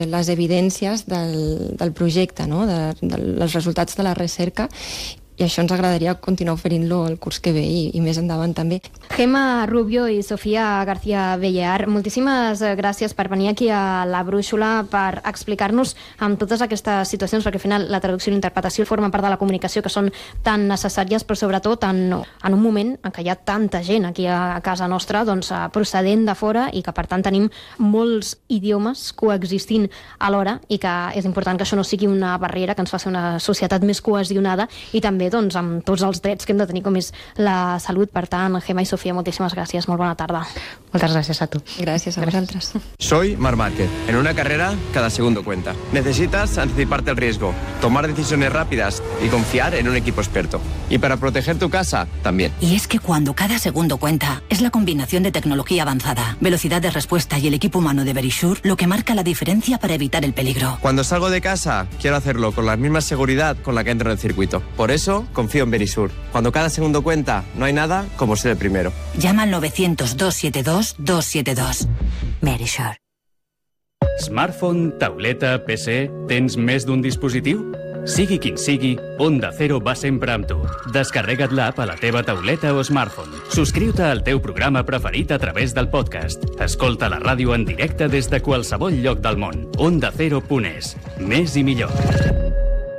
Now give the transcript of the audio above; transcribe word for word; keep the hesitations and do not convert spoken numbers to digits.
les evidències del, del projecte, no? de, dels resultats de la recerca, i això ens agradaria continuar oferint-lo el curs que ve i, i més endavant també. Gemma Rubio i Sofia García Bellear, moltíssimes gràcies per venir aquí a La Brúixola, per explicar-nos amb totes aquestes situacions, perquè al final la traducció i l'interpretació formen part de la comunicació, que són tan necessàries, però sobretot en, en un moment en què hi ha tanta gent aquí a casa nostra doncs, procedent de fora, i que per tant tenim molts idiomes coexistint alhora, i que és important que això no sigui una barrera, que ens faci una societat més cohesionada, i també doncs, amb tots els drets que hem de tenir, com és la salut. Per tant, Gemma i Sofia, moltíssimas gracias, molt bona tarda. Muchas gracias a tú. Gracias a vosotras. Soy Marc Márquez. En una carrera, cada segundo cuenta. Necesitas anticiparte al riesgo, tomar decisiones rápidas y confiar en un equipo experto. Y para proteger tu casa, también. Y es que cuando cada segundo cuenta, es la combinación de tecnología avanzada, velocidad de respuesta y el equipo humano de Verisure lo que marca la diferencia para evitar el peligro. Cuando salgo de casa, quiero hacerlo con la misma seguridad con la que entro en el circuito. Por eso, confío en Verisure. Cuando cada segundo cuenta, no hay nada como ser el primero. Llama al novecientos, dos siete dos, dos siete dos. Verisure. Smartphone, tauleta, P C... Tens més d'un dispositiu? Sigui quin sigui, Onda Cero va sempre amb tu. Descarrega't l'app a la teva tauleta o smartphone. Subscriu-te al teu programa preferit a través del podcast. Escolta la ràdio en directe des de qualsevol lloc del món. Onda Cero punt es. Més i millor.